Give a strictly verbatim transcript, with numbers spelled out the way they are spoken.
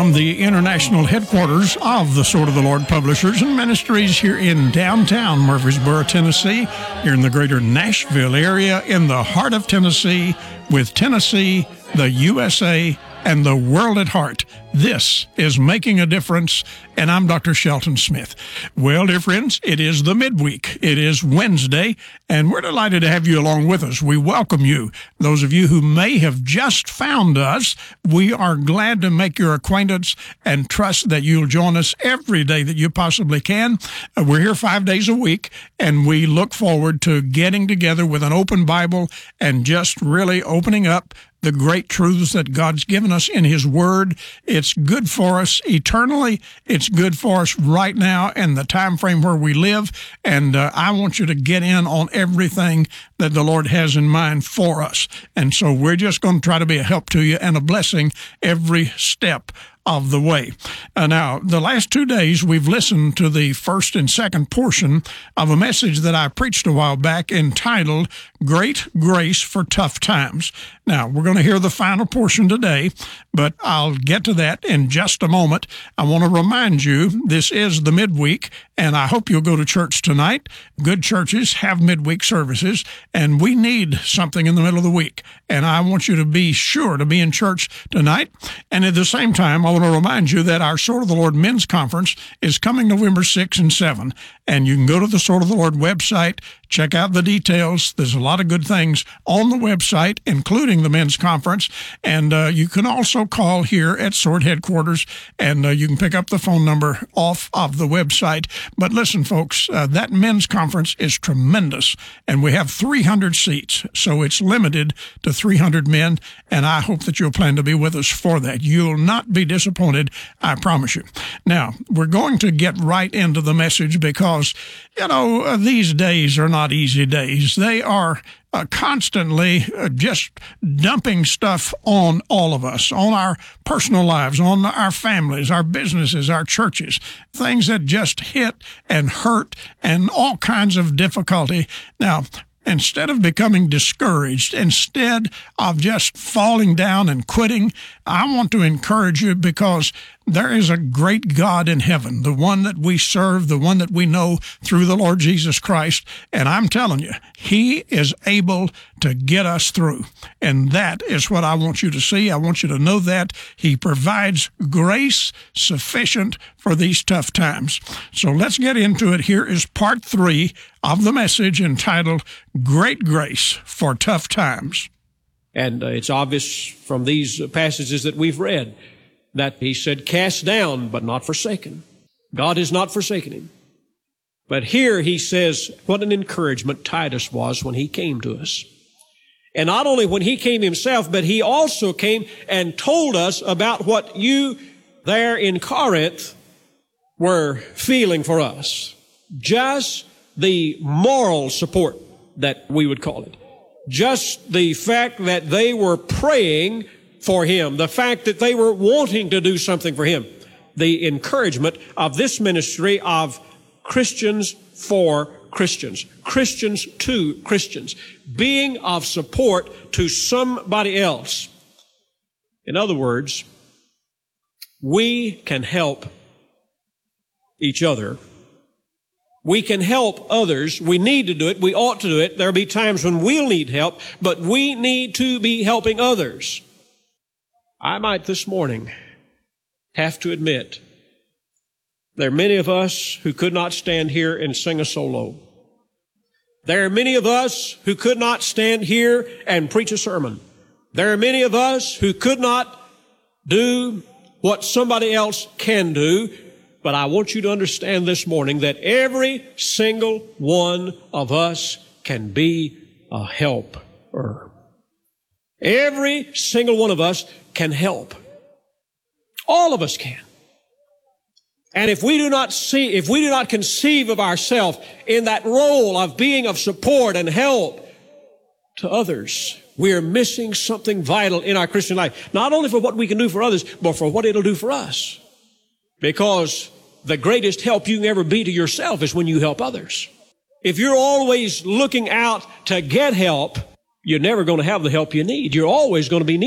from the international headquarters of the Sword of the Lord Publishers and Ministries here in downtown Murfreesboro, Tennessee, here in the greater Nashville area, in the heart of Tennessee, with Tennessee, the U S A, and the world at heart. This is Making a Difference, and I'm Doctor Shelton Smith. Well, dear friends, it is the midweek. It is Wednesday, and we're delighted to have you along with us. We welcome you. Those of you who may have just found us, we are glad to make your acquaintance and trust that you'll join us every day that you possibly can. Uh, we're here five days a week, and we look forward to getting together with an open Bible and just really opening up the great truths that God's given us in His Word. It's good for us eternally. It's good for us right now in the time frame where we live. And uh, I want you to get in on everything that the Lord has in mind for us. And so we're just going to try to be a help to you and a blessing every step of the way. Uh, now, the last two days, we've listened to the first and second portion of a message that I preached a while back entitled Great Grace for Tough Times. Now, we're going to hear the final portion today, but I'll get to that in just a moment. I want to remind you, this is the midweek, and I hope you'll go to church tonight. Good churches have midweek services, and we need something in the middle of the week. And I want you to be sure to be in church tonight. And at the same time, I want to remind you that our Sword of the Lord Men's Conference is coming November sixth and seventh. And you can go to the Sword of the Lord website, check out the details. There's a lot of good things on the website, including the men's conference. And uh, you can also call here at Sword Headquarters, and uh, you can pick up the phone number off of the website. But listen, folks, uh, that men's conference is tremendous, and we have three hundred seats, so it's limited to three hundred men, and I hope that you'll plan to be with us for that. You'll not be disappointed, I promise you. Now, we're going to get right into the message because, you know, uh, these days are not easy days. They are uh, constantly uh, just dumping stuff on all of us, on our personal lives, on our families, our businesses, our churches, things that just hit and hurt and all kinds of difficulty. Now, instead of becoming discouraged, instead of just falling down and quitting, I want to encourage you because there is a great God in heaven, the one that we serve, the one that we know through the Lord Jesus Christ. And I'm telling you, He is able to get us through. And that is what I want you to see. I want you to know that He provides grace sufficient for these tough times. So let's get into it. Here is part three of the message entitled Great Grace for Tough Times. And uh, it's obvious from these passages that we've read that He said, cast down, but not forsaken. God has not forsaken him. But here He says, what an encouragement Titus was when he came to us. And not only when he came himself, but he also came and told us about what you there in Corinth were feeling for us. Just the moral support that we would call it. Just the fact that they were praying for him, the fact that they were wanting to do something for him, the encouragement of this ministry of Christians for Christians, Christians to Christians, being of support to somebody else. In other words, we can help each other. We can help others. We need to do it. We ought to do it. There'll be times when we'll need help, but we need to be helping others. I might this morning have to admit there are many of us who could not stand here and sing a solo. There are many of us who could not stand here and preach a sermon. There are many of us who could not do what somebody else can do. But I want you to understand this morning that every single one of us can be a helper. Every single one of us can help. All of us can. And if we do not see, if we do not conceive of ourselves in that role of being of support and help to others, we are missing something vital in our Christian life. Not only for what we can do for others, but for what it'll do for us. Because the greatest help you can ever be to yourself is when you help others. If you're always looking out to get help, you're never going to have the help you need. You're always going to be needing